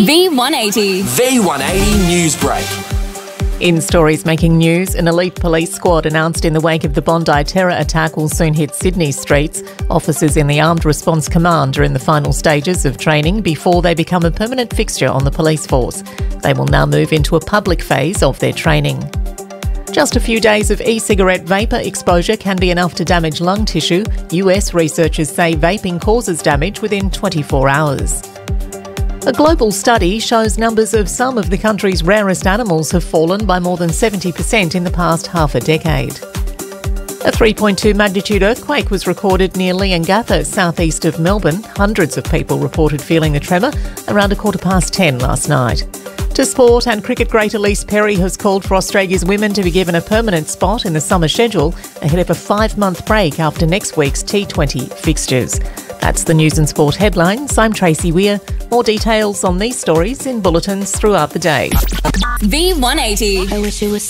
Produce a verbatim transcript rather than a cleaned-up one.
V one eighty. V one eighty Newsbreak. In stories making news, an elite police squad announced in the wake of the Bondi terror attack will soon hit Sydney streets. Officers in the Armed Response Command are in the final stages of training before they become a permanent fixture on the police force. They will now move into a public phase of their training. Just a few days of e-cigarette vapour exposure can be enough to damage lung tissue. U S researchers say vaping causes damage within twenty-four hours. A global study shows numbers of some of the country's rarest animals have fallen by more than seventy percent in the past half a decade. A three point two magnitude earthquake was recorded near Leongatha, southeast of Melbourne. Hundreds of people reported feeling the tremor around a quarter past ten last night. To sport, and cricket great Elise Perry has called for Australia's women to be given a permanent spot in the summer schedule ahead of a five-month break after next week's T twenty fixtures. That's the news and sport headlines. I'm Tracy Weir. More details on these stories in bulletins throughout the day. V one eighty. I wish it was